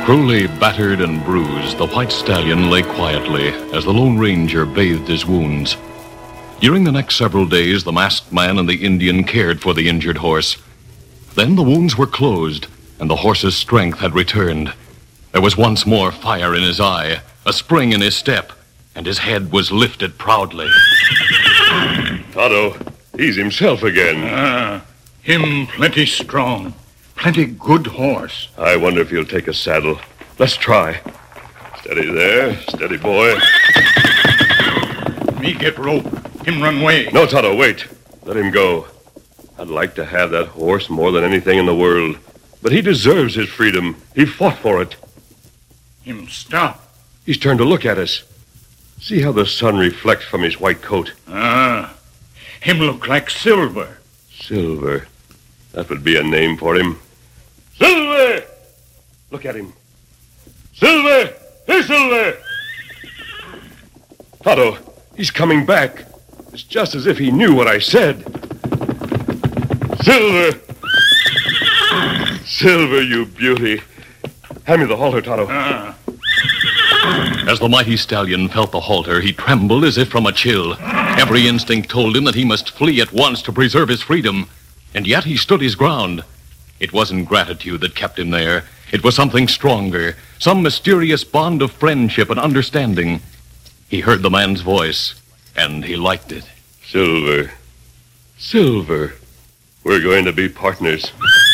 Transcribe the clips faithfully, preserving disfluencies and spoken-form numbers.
Cruelly battered and bruised, the white stallion lay quietly as the Lone Ranger bathed his wounds. During the next several days, the masked man and the Indian cared for the injured horse. Then the wounds were closed, and the horse's strength had returned. There was once more fire in his eye, a spring in his step, and his head was lifted proudly. Tonto, he's himself again. Ah, him plenty strong. Plenty good horse. I wonder if he'll take a saddle. Let's try. Steady there. Steady, boy. Me get rope. Him run away. No, Tonto, wait. Let him go. I'd like to have that horse more than anything in the world. But he deserves his freedom. He fought for it. Him stop. He's turned to look at us. See how the sun reflects from his white coat. Ah, him look like Silver. Silver. That would be a name for him. Silver! Look at him. Silver! Hey, Silver! Tonto, he's coming back. It's just as if he knew what I said. Silver! Silver, you beauty. Hand me the halter, Tonto. Ah. As the mighty stallion felt the halter, he trembled as if from a chill. Every instinct told him that he must flee at once to preserve his freedom. And yet he stood his ground. It wasn't gratitude that kept him there. It was something stronger, some mysterious bond of friendship and understanding. He heard the man's voice, and he liked it. Silver. Silver. We're going to be partners.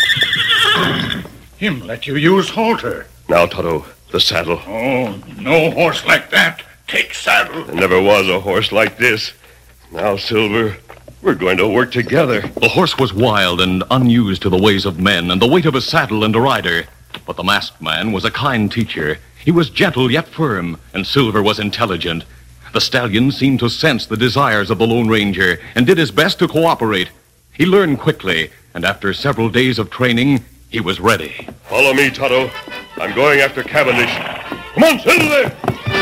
Him let you use halter. Now, Tonto, the saddle. Oh, no horse like that. Take saddle. There never was a horse like this. Now, Silver, we're going to work together. The horse was wild and unused to the ways of men and the weight of a saddle and a rider. But the masked man was a kind teacher. He was gentle yet firm, and Silver was intelligent. The stallion seemed to sense the desires of the Lone Ranger and did his best to cooperate. He learned quickly, and after several days of training, he was ready. Follow me, Tonto. I'm going after Cavendish. Come on, Silver!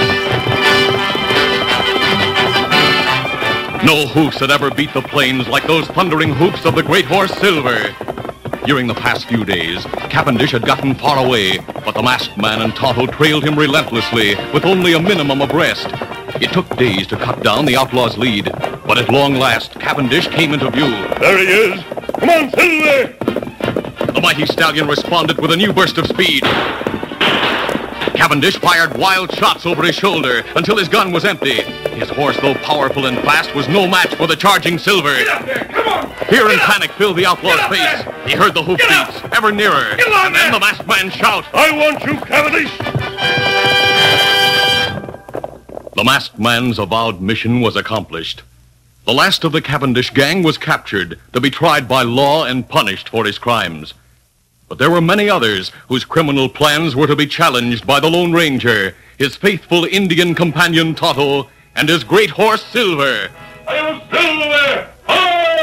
No hoofs had ever beat the plains like those thundering hoofs of the great horse Silver. During the past few days, Cavendish had gotten far away, but the masked man and Tonto trailed him relentlessly with only a minimum of rest. It took days to cut down the outlaw's lead, but at long last, Cavendish came into view. There he is. Come on, Silver! The mighty stallion responded with a new burst of speed. Cavendish fired wild shots over his shoulder until his gun was empty. His horse, though powerful and fast, was no match for the charging Silver. Get up there, come on! Fear Get and up. panic filled the outlaw's face. There. He heard the hoofbeats ever nearer. Get on And then there. the masked man shout. I want you, Cavendish! The masked man's avowed mission was accomplished. The last of the Cavendish gang was captured to be tried by law and punished for his crimes. But there were many others whose criminal plans were to be challenged by the Lone Ranger, his faithful Indian companion Tonto, and his great horse Silver. I am Silver!